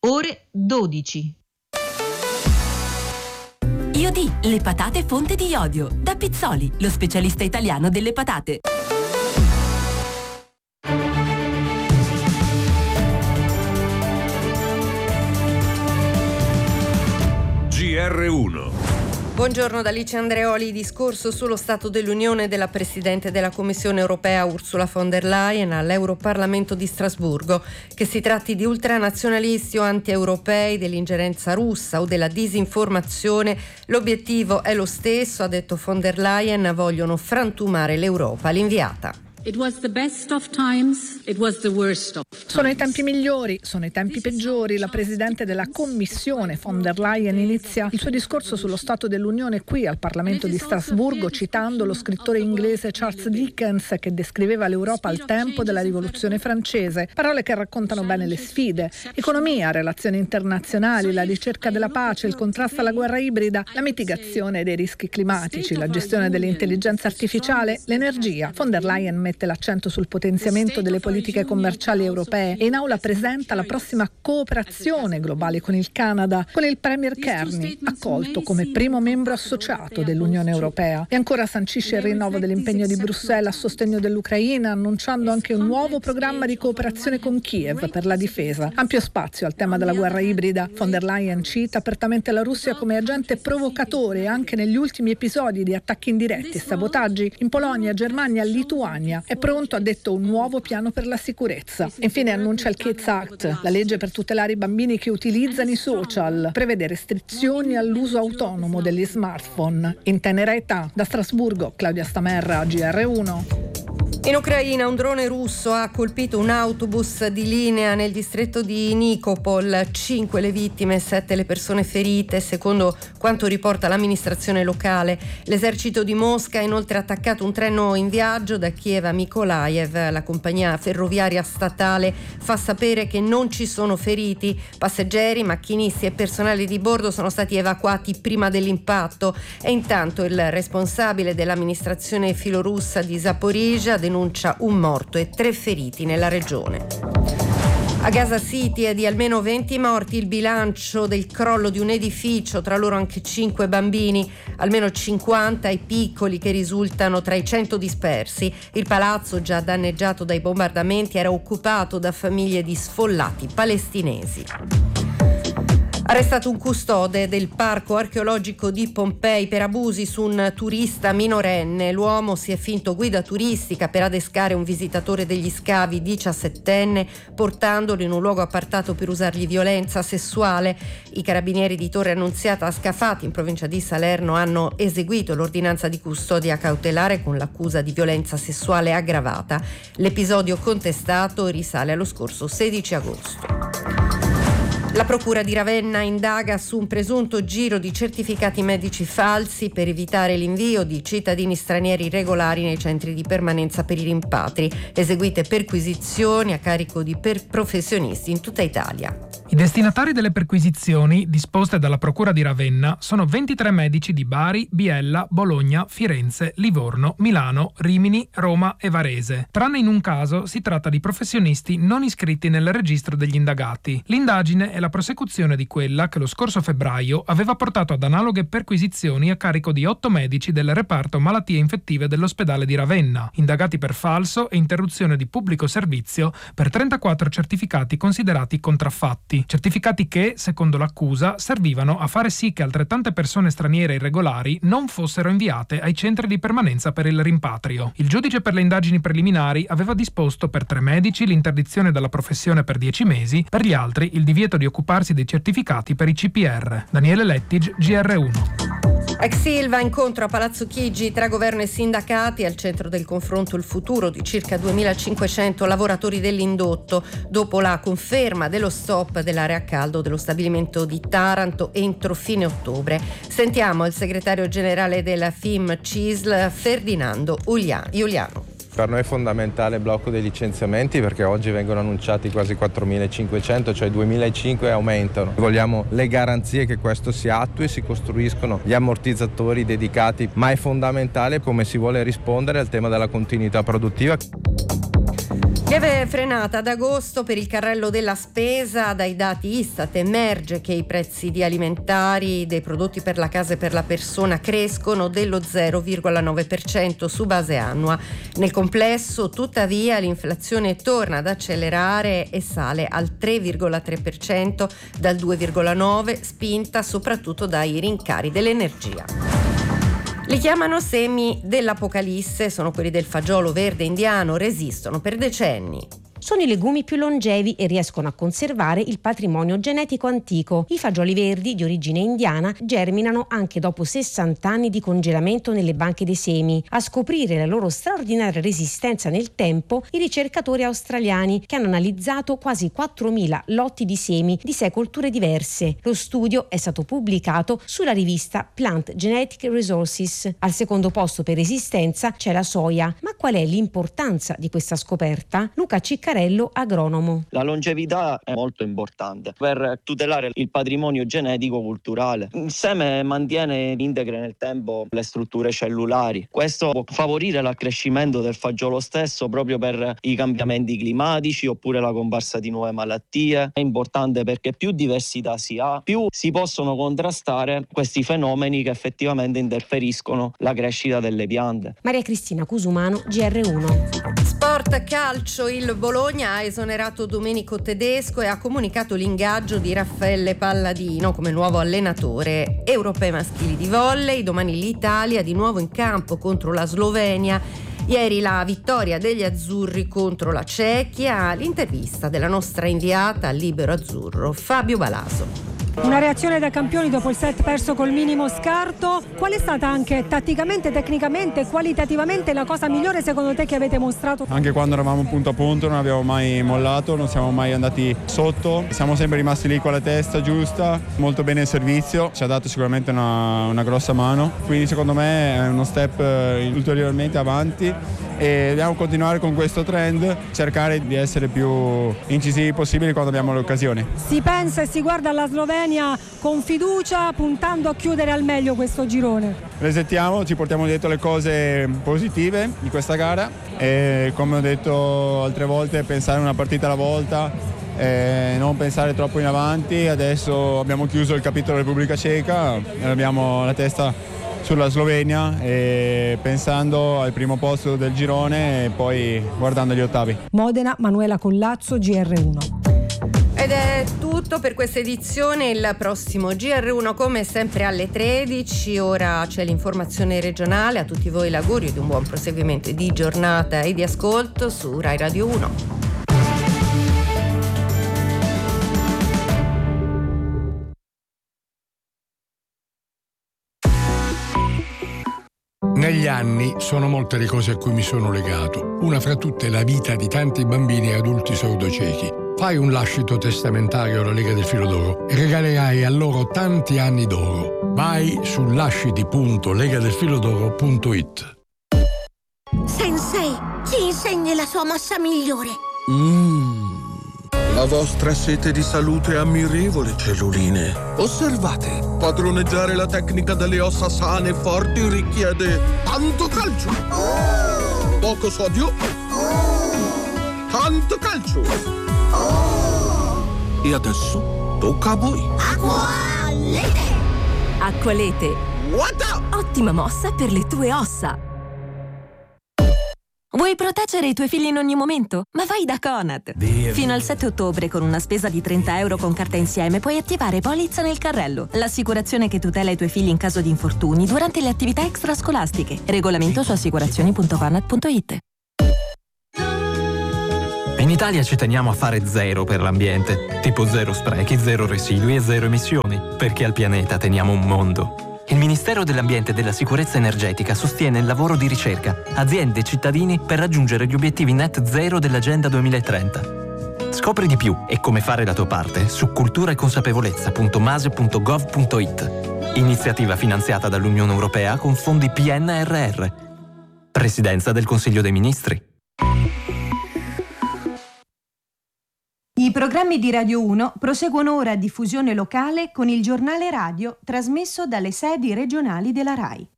ore 12. Iodi, le patate fonte di iodio. Da Pizzoli, lo specialista italiano delle patate. GR1. Buongiorno da Alice Andreoli. Discorso sullo Stato dell'Unione della Presidente della Commissione europea Ursula von der Leyen all'Europarlamento di Strasburgo. Che si tratti di ultranazionalisti o anti-europei, dell'ingerenza russa o della disinformazione, l'obiettivo è lo stesso, ha detto von der Leyen, vogliono frantumare l'Europa. L'inviata. It was the best of times, it was the worst of times. Sono i tempi migliori, sono i tempi peggiori. La Presidente della Commissione von der Leyen inizia il suo discorso sullo Stato dell'Unione qui al Parlamento di Strasburgo citando lo scrittore inglese Charles Dickens che descriveva l'Europa al tempo della Rivoluzione francese. Parole che raccontano bene le sfide: economia, relazioni internazionali, la ricerca della pace, il contrasto alla guerra ibrida, la mitigazione dei rischi climatici, la gestione dell'intelligenza artificiale, l'energia. Von der Leyen mette l'accento sul potenziamento delle politiche commerciali europee e in aula presenta la prossima cooperazione globale con il Canada, con il Premier Carney, accolto come primo membro associato dell'Unione Europea. E ancora sancisce il rinnovo dell'impegno di Bruxelles a sostegno dell'Ucraina, annunciando anche un nuovo programma di cooperazione con Kiev per la difesa. Ampio spazio al tema della guerra ibrida. Von der Leyen cita apertamente la Russia come agente provocatore anche negli ultimi episodi di attacchi indiretti e sabotaggi in Polonia, Germania, Lituania. È pronto, ha detto, un nuovo piano per la sicurezza. Infine annuncia il Kids Act, la legge per tutelare i bambini che utilizzano i social, prevede restrizioni all'uso autonomo degli smartphone. In tenera età, da Strasburgo, Claudia Stamerra, GR1. In Ucraina un drone russo ha colpito un autobus di linea nel distretto di Nikopol. 5 le vittime e 7 le persone ferite, secondo quanto riporta l'amministrazione locale. L'esercito di Mosca ha inoltre attaccato un treno in viaggio da Kiev a Mykolaiv. La compagnia ferroviaria statale fa sapere che non ci sono feriti. Passeggeri, macchinisti e personale di bordo sono stati evacuati prima dell'impatto e intanto il responsabile dell'amministrazione filorussa di Zaporizhzhia denuncia un morto e 3 feriti nella regione. A Gaza City è di almeno 20 morti il bilancio del crollo di un edificio, tra loro anche 5 bambini, almeno 50 i piccoli che risultano tra i 100 dispersi. Il palazzo, già danneggiato dai bombardamenti, era occupato da famiglie di sfollati palestinesi. Arrestato un custode del parco archeologico di Pompei per abusi su un turista minorenne. L'uomo si è finto guida turistica per adescare un visitatore degli scavi 17enne, portandolo in un luogo appartato per usargli violenza sessuale. I carabinieri di Torre Annunziata a Scafati, in provincia di Salerno, hanno eseguito l'ordinanza di custodia cautelare con l'accusa di violenza sessuale aggravata. L'episodio contestato risale allo scorso 16 agosto. La Procura di Ravenna indaga su un presunto giro di certificati medici falsi per evitare l'invio di cittadini stranieri irregolari nei centri di permanenza per i rimpatri. Eseguite perquisizioni a carico di professionisti in tutta Italia. I destinatari delle perquisizioni disposte dalla Procura di Ravenna sono 23 medici di Bari, Biella, Bologna, Firenze, Livorno, Milano, Rimini, Roma e Varese. Tranne in un caso si tratta di professionisti non iscritti nel registro degli indagati. L'indagine è la prosecuzione di quella che lo scorso febbraio aveva portato ad analoghe perquisizioni a carico di 8 medici del reparto malattie infettive dell'ospedale di Ravenna, indagati per falso e interruzione di pubblico servizio per 34 certificati considerati contraffatti. Certificati che, secondo l'accusa, servivano a fare sì che altrettante persone straniere irregolari non fossero inviate ai centri di permanenza per il rimpatrio. Il giudice per le indagini preliminari aveva disposto per 3 medici l'interdizione dalla professione per 10 mesi, per gli altri il divieto di occuparsi dei certificati per i CPR. Daniele Lettig, GR1. Ex Ilva, incontro a Palazzo Chigi tra governo e sindacati, al centro del confronto il futuro di circa 2.500 lavoratori dell'indotto dopo la conferma dello stop dell'area a caldo dello stabilimento di Taranto entro fine ottobre. Sentiamo il segretario generale della FIM CISL, Ferdinando Giuliano. Per noi è fondamentale il blocco dei licenziamenti perché oggi vengono annunciati quasi 4.500, cioè 2.500 aumentano. Vogliamo le garanzie che questo si attui, si costruiscono gli ammortizzatori dedicati, ma è fondamentale come si vuole rispondere al tema della continuità produttiva. Lieve frenata ad agosto per il carrello della spesa. Dai dati Istat emerge che i prezzi di alimentari, dei prodotti per la casa e per la persona crescono dello 0,9% su base annua. Nel complesso, tuttavia, l'inflazione torna ad accelerare e sale al 3,3% dal 2,9%, spinta soprattutto dai rincari dell'energia. Li chiamano semi dell'Apocalisse, sono quelli del fagiolo verde indiano, resistono per decenni. Sono i legumi più longevi e riescono a conservare il patrimonio genetico antico. I fagioli verdi di origine indiana germinano anche dopo 60 anni di congelamento nelle banche dei semi. A scoprire la loro straordinaria resistenza nel tempo i ricercatori australiani, che hanno analizzato quasi 4.000 lotti di semi di 6 colture diverse. Lo studio è stato pubblicato sulla rivista Plant Genetic Resources. Al secondo posto per resistenza c'è la soia. Ma qual è l'importanza di questa scoperta? Luca Ciccarello, agronomo. La longevità è molto importante per tutelare il patrimonio genetico culturale. Il seme mantiene integre nel tempo le strutture cellulari. Questo può favorire l'accrescimento del fagiolo stesso proprio per i cambiamenti climatici oppure la comparsa di nuove malattie. È importante perché più diversità si ha, più si possono contrastare questi fenomeni che effettivamente interferiscono la crescita delle piante. Maria Cristina Cusumano, GR1. Sport calcio, il Bologna ha esonerato Domenico Tedesco e ha comunicato l'ingaggio di Raffaele Palladino come nuovo allenatore. Europei maschili di volley, domani l'Italia di nuovo in campo contro la Slovenia. Ieri la vittoria degli azzurri contro la Cechia. L'intervista della nostra inviata al Libero Azzurro, Fabio Balaso. Una reazione da campioni dopo il set perso col minimo scarto. Qual è stata anche tatticamente, tecnicamente, qualitativamente la cosa migliore secondo te che avete mostrato? Anche quando eravamo punto a punto non abbiamo mai mollato, non siamo mai andati sotto, siamo sempre rimasti lì con la testa giusta, molto bene il servizio, ci ha dato sicuramente una grossa mano, quindi secondo me è uno step ulteriormente avanti e dobbiamo continuare con questo trend, cercare di essere più incisivi possibili quando abbiamo le occasioni. Si pensa e si guarda alla Slovenia con fiducia, puntando a chiudere al meglio questo girone. Resettiamo, ci portiamo dietro le cose positive di questa gara e, come ho detto altre volte, pensare una partita alla volta, non pensare troppo in avanti. Adesso abbiamo chiuso il capitolo Repubblica Ceca e abbiamo la testa sulla Slovenia e pensando al primo posto del girone e poi guardando gli ottavi. Modena, Manuela Collazzo, GR1. Ed è tutto per questa edizione. Il prossimo GR1 come sempre alle 13. Ora c'è l'informazione regionale. A tutti voi l'augurio di un buon proseguimento di giornata e di ascolto su Rai Radio 1. Negli anni sono molte le cose a cui mi sono legato. Una fra tutte è la vita di tanti bambini e adulti sordociechi. Fai un lascito testamentario alla Lega del Filo d'Oro e regalerai a loro tanti anni d'oro. Vai su lasciti.legadelfilodoro.it. Sensei, ci insegni la sua mossa migliore. La vostra sete di salute è ammirevole, celluline. Osservate, padroneggiare la tecnica delle ossa sane e forti richiede tanto calcio, poco sodio, tanto calcio. E adesso tocca a voi. Acqualete! Acqualete. What? Ottima mossa per le tue ossa. Vuoi proteggere i tuoi figli in ogni momento? Ma vai da Conad! Fino al 7 ottobre, con una spesa di €30 con carta insieme, puoi attivare Polizza nel carrello, l'assicurazione che tutela i tuoi figli in caso di infortuni durante le attività extrascolastiche. Regolamento su assicurazioni.conad.it. In Italia ci teniamo a fare zero per l'ambiente, tipo zero sprechi, zero residui e zero emissioni, perché al pianeta teniamo un mondo. Il Ministero dell'Ambiente e della Sicurezza Energetica sostiene il lavoro di ricerca, aziende e cittadini per raggiungere gli obiettivi net zero dell'Agenda 2030. Scopri di più e come fare la tua parte su culturaeconsapevolezza.mase.gov.it. Iniziativa finanziata dall'Unione Europea con fondi PNRR. Presidenza del Consiglio dei Ministri. I programmi di Radio 1 proseguono ora a diffusione locale con il giornale radio trasmesso dalle sedi regionali della RAI.